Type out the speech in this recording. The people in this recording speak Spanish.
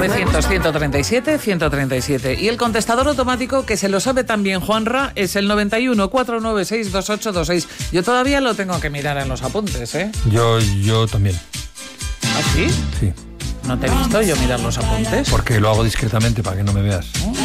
900-137-137. Y el contestador automático, que se lo sabe también Juanra, es el 91-496-2826. Yo todavía lo tengo que mirar en los apuntes, ¿eh? Yo también. ¿Ah, sí? Sí. ¿No te he visto yo mirar los apuntes? Porque lo hago discretamente para que no me veas.